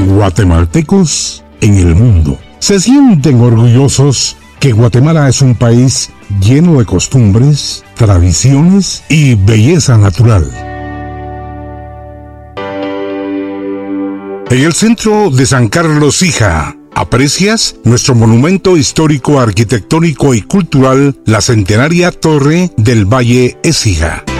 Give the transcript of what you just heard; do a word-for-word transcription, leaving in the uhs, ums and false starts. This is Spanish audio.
guatemaltecos en el mundo. Se sienten orgullosos que Guatemala es un país lleno de costumbres, tradiciones y belleza natural. En el centro de San Carlos Hija, aprecias nuestro monumento histórico, arquitectónico y cultural, la centenaria Torre del Valle Écija.